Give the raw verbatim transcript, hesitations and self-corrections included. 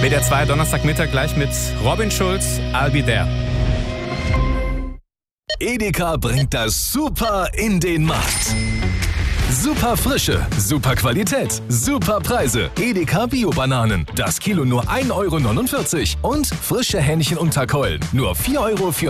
W D R zwei Donnerstagmittag gleich mit Robin Schulz, I'll be there. Edeka bringt das Super in den Markt. Super Frische, super Qualität, super Preise. Edeka Bio-Bananen. Das Kilo nur ein Euro neunundvierzig. Und frische Hähnchenunterkeulen. Nur vier Euro vierundvierzig.